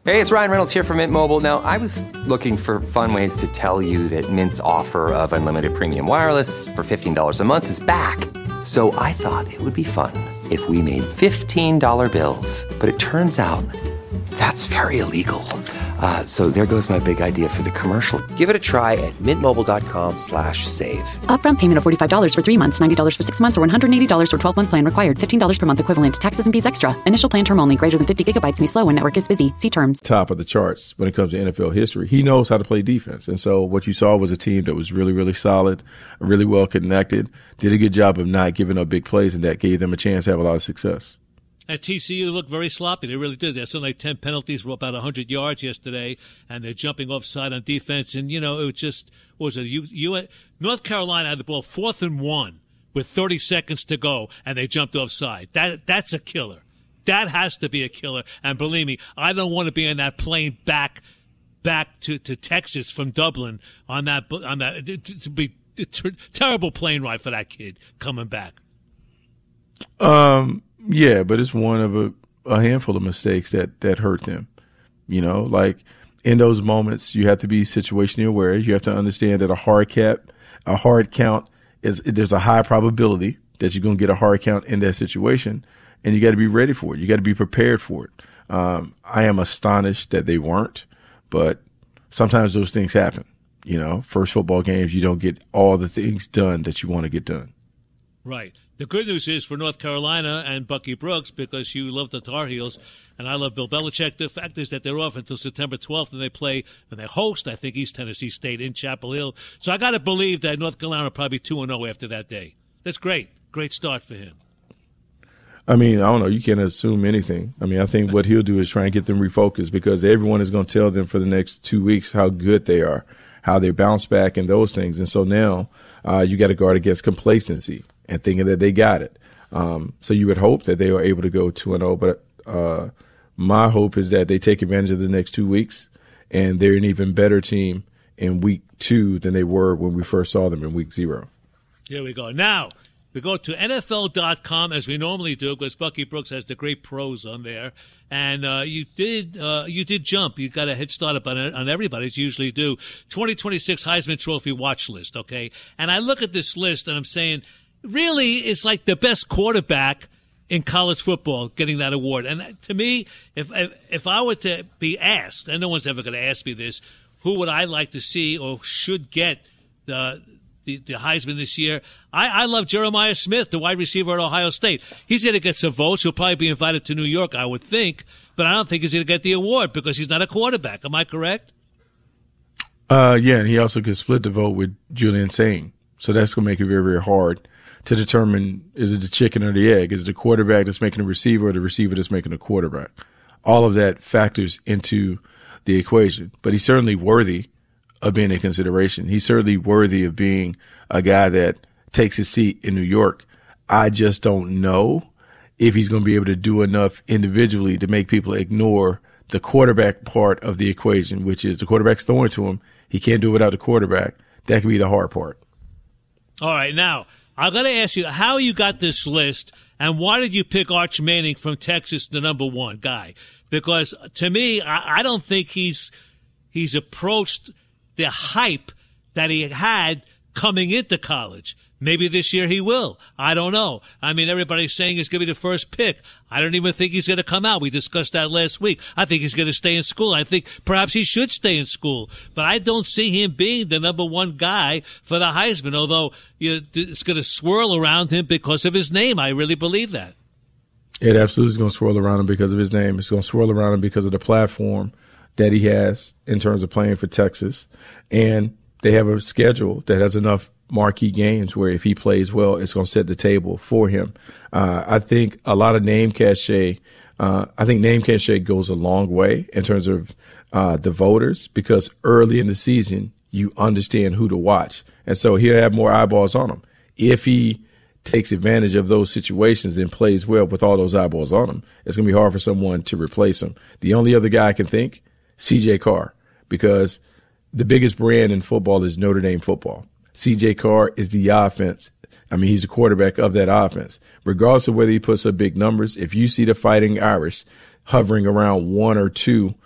Hey, it's Ryan Reynolds here from Mint Mobile. Now, I was looking for fun ways to tell you that Mint's offer of unlimited premium wireless for $15 a month is back. So I thought it would be fun if we made $15 bills. But it turns out that's very illegal. So there goes my big idea for the commercial. Give it a try at mintmobile.com/save. Upfront payment of $45 for 3 months, $90 for 6 months, or $180 for 12-month plan required. $15 per month equivalent. Taxes and fees extra. Initial plan term only. Greater than 50 gigabytes may slow when network is busy. See terms. Top of the charts when it comes to NFL history. He knows how to play defense. And so what you saw was a team that was really, really solid, really well connected, did a good job of not giving up big plays, and that gave them a chance to have a lot of success. At TCU looked very sloppy. They really did. They had something like 10 penalties for about 100 yards yesterday, and they're jumping offside on defense. And, it was just, what was it? North Carolina had the ball 4th and 1 with 30 seconds to go, and they jumped offside. That's a killer. That has to be a killer. And believe me, I don't want to be on that plane back to Texas from Dublin on that to be a terrible plane ride for that kid coming back. Yeah, but it's one of a handful of mistakes that hurt them. Like in those moments, you have to be situationally aware. You have to understand that a hard count there's a high probability that you're going to get a hard count in that situation, and you got to be ready for it. You got to be prepared for it. I am astonished that they weren't, but sometimes those things happen. First football games, you don't get all the things done that you want to get done. Right. The good news is for North Carolina and Bucky Brooks, because you love the Tar Heels and I love Bill Belichick, the fact is that they're off until September 12th, and they host, I think, East Tennessee State in Chapel Hill. So I got to believe that North Carolina will probably be 2-0 after that day. That's great. Great start for him. I don't know. You can't assume anything. I think what he'll do is try and get them refocused, because everyone is going to tell them for the next 2 weeks how good they are, how they bounce back and those things. And so now you got to guard against complacency and thinking that they got it. So you would hope that they are able to go 2-0. But my hope is that they take advantage of the next 2 weeks, and they're an even better team in week 2 than they were when we first saw them in week 0. Here we go. Now, we go to NFL.com as we normally do, because Bucky Brooks has the great pros on there. And you did jump. You got a head start on everybody, as you usually do. 2026 Heisman Trophy watch list, okay? And I look at this list, and I'm saying, really, it's like the best quarterback in college football getting that award. And to me, if I were to be asked, and no one's ever going to ask me this, who would I like to see or should get the Heisman this year? I love Jeremiah Smith, the wide receiver at Ohio State. He's going to get some votes. He'll probably be invited to New York, I would think. But I don't think he's going to get the award because he's not a quarterback. Am I correct? Yeah, and he also could split the vote with Julian Sain. So that's going to make it very, very hard to determine, is it the chicken or the egg? Is it the quarterback that's making the receiver or the receiver that's making the quarterback? All of that factors into the equation. But he's certainly worthy of being in consideration. He's certainly worthy of being a guy that takes his seat in New York. I just don't know if he's going to be able to do enough individually to make people ignore the quarterback part of the equation, which is the quarterback's throwing to him. He can't do it without the quarterback. That could be the hard part. All right, now, I've got to ask you how you got this list, and why did you pick Arch Manning from Texas, the number one guy? Because to me, I don't think he's approached the hype that he had coming into college. Maybe this year he will. I don't know. Everybody's saying he's going to be the first pick. I don't even think he's going to come out. We discussed that last week. I think he's going to stay in school. I think perhaps he should stay in school. But I don't see him being the number one guy for the Heisman, although it's going to swirl around him because of his name. I really believe that. It absolutely is going to swirl around him because of his name. It's going to swirl around him because of the platform that he has in terms of playing for Texas. And they have a schedule that has enough marquee games where if he plays well, it's going to set the table for him. I think a lot of name cachet, goes a long way in terms of the voters, because early in the season, you understand who to watch. And so he'll have more eyeballs on him. If he takes advantage of those situations and plays well with all those eyeballs on him, it's going to be hard for someone to replace him. The only other guy I can think, C.J. Carr, because the biggest brand in football is Notre Dame football. C.J. Carr is the offense. He's the quarterback of that offense. Regardless of whether he puts up big numbers, if you see the Fighting Irish hovering around 1 or 2